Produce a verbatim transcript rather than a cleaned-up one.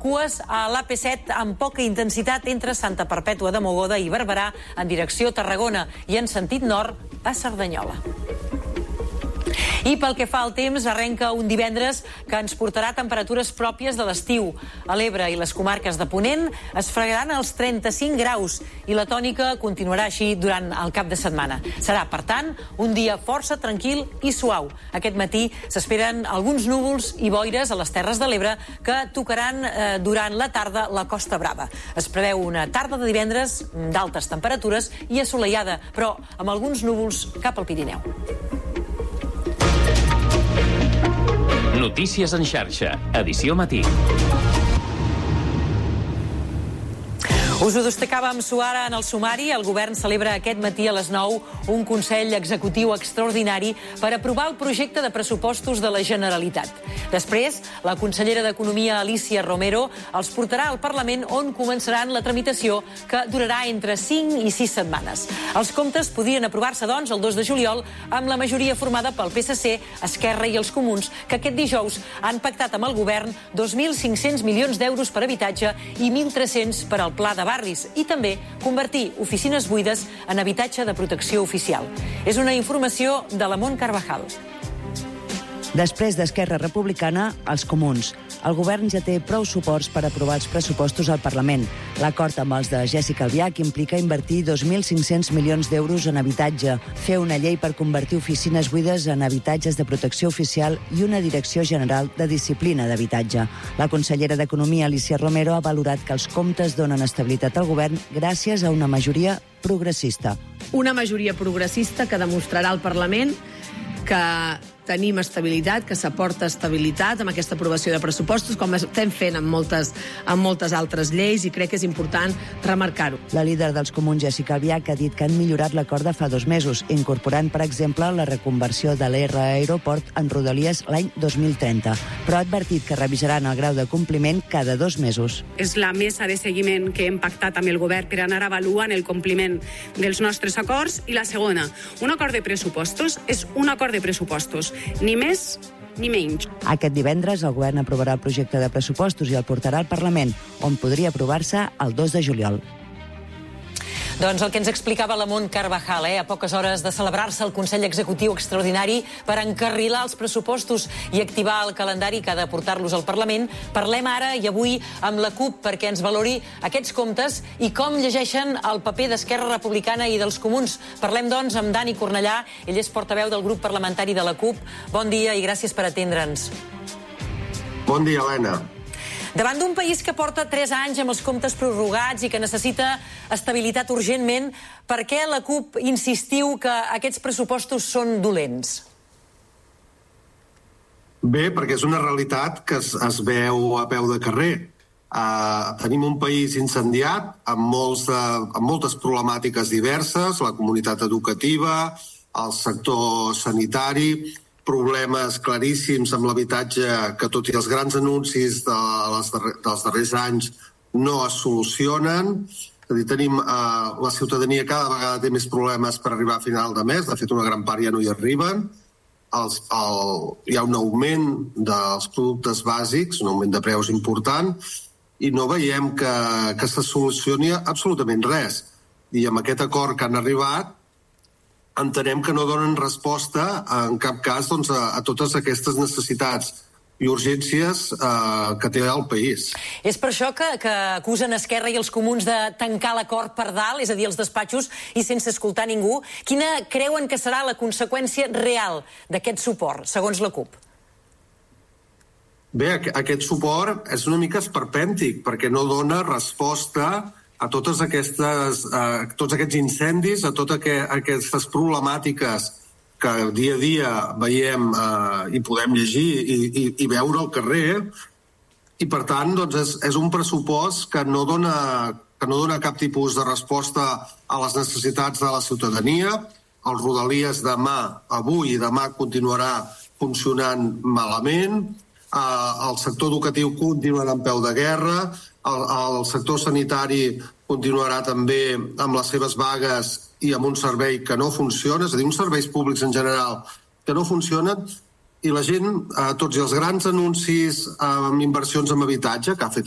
Cues a l'A P set amb poca intensitat entre Santa Perpètua de Mogoda i Barberà en direcció Tarragona i en sentit nord a Cerdanyola. I pel que fa al temps, arrenca un divendres que ens portarà temperatures pròpies de l'estiu. A l'Ebre i les comarques de Ponent es fregaran els trenta-cinc graus i la tònica continuarà així durant el cap de setmana. Serà, per tant, un dia força tranquil i suau. Aquest matí s'esperen alguns núvols i boires a les Terres de l'Ebre que tocaran eh, durant la tarda la Costa Brava. Es preveu una tarda de divendres d'altes temperatures i assolellada, però amb alguns núvols cap al Pirineu. Notícies en xarxa, edició matí. Us ho destacàvem suara en el sumari. El govern celebra aquest matí a les nou un Consell Executiu extraordinari per aprovar el projecte de pressupostos de la Generalitat. Després, la consellera d'Economia, Alícia Romero, els portarà al Parlament on començaran la tramitació que durarà entre cinc i sis setmanes. Els comptes podrien aprovar-se, doncs, el dos de juliol amb la majoria formada pel P S C, Esquerra i els Comuns, que aquest dijous han pactat amb el govern dos mil cinc-cents milions d'euros per habitatge i mil tres-cents per al Pla de barris i també convertir oficines buides en habitatge de protecció oficial. És una informació de la Mont Carvajal. Després d'Esquerra Republicana, els Comuns. El govern ja té prou suports per aprovar els pressupostos al Parlament. L'acord amb els de Jéssica Albiach implica invertir dos mil cinc-cents milions d'euros en habitatge, fer una llei per convertir oficines buides en habitatges de protecció oficial i una direcció general de disciplina d'habitatge. La consellera d'Economia, Alícia Romero, ha valorat que els comptes donen estabilitat al govern gràcies a una majoria progressista. Una majoria progressista que demostrarà al Parlament que tenim estabilitat, que s'aporta estabilitat amb aquesta aprovació de pressupostos, com estem fent amb moltes, amb moltes altres lleis, i crec que és important remarcar-ho. La líder dels Comuns, Jéssica Albiach, ha dit que han millorat l'acord de fa dos mesos, incorporant, per exemple, la reconversió de l'E R Aeroport en Rodalies l'any dos mil trenta. Però ha advertit que revisaran el grau de compliment cada dos mesos. És la mesa de seguiment que hem pactat amb el govern per anar avaluant el compliment dels nostres acords. I la segona, un acord de pressupostos és un acord de pressupostos. Ni més ni menys. Aquest divendres el govern aprovarà el projecte de pressupostos i el portarà al Parlament, on podria aprovar-se el dos de juliol. Doncs el que ens explicava la Mont Carvajal, eh? a poques hores de celebrar-se el Consell Executiu Extraordinari per encarrilar els pressupostos i activar el calendari que ha de portar-los al Parlament. Parlem ara i avui amb la CUP perquè ens valori aquests comptes i com llegeixen el paper d'Esquerra Republicana i dels Comuns. Parlem, doncs, amb Dani Cornellà. Ell és portaveu del grup parlamentari de la CUP. Bon dia i gràcies per atendre'ns. Bon dia, Helena. Davant d'un país que porta tres anys amb els comptes prorrogats i que necessita estabilitat urgentment, per què la CUP insistiu que aquests pressupostos són dolents? Bé, perquè és una realitat que es, es veu a peu de carrer. Uh, tenim un país incendiat amb, molts de, amb moltes problemàtiques diverses, la comunitat educativa, el sector sanitari, problemes claríssims amb l'habitatge que, tot i els grans anuncis de les darrer, dels darrers anys, no es solucionen. És a dir, tenim, eh, la ciutadania cada vegada té més problemes per arribar a final de mes. De fet, una gran part ja no hi arriben. Els, el, hi ha un augment dels productes bàsics, un augment de preus important, i no veiem que, que se solucioni absolutament res. I amb aquest acord que han arribat, entenem que no donen resposta en cap cas doncs, a, a totes aquestes necessitats i urgències eh, que té el país. És per això que, que acusen Esquerra i els Comuns de tancar l'acord per dalt, és a dir, els despatxos, i sense escoltar ningú. Quina creuen que serà la conseqüència real d'aquest suport, segons la CUP? Bé, aquest suport és una mica esperpèntic, perquè no dona resposta a totes aquestes, a tots aquests incendis, a totes aquestes problemàtiques que dia a dia veiem eh, i podem llegir i, i, i veure al carrer, i per tant doncs és, és un pressupost que no dona, que no dona cap tipus de resposta a les necessitats de la ciutadania. El Rodalies demà, avui i demà continuarà funcionant malament, eh, el sector educatiu continuarà en peu de guerra, El, el sector sanitari continuarà també amb les seves vagues i amb un servei que no funciona, és a dir, uns serveis públics en general que no funcionen, i la gent, eh, tots i els grans anuncis amb inversions en habitatge que ha fet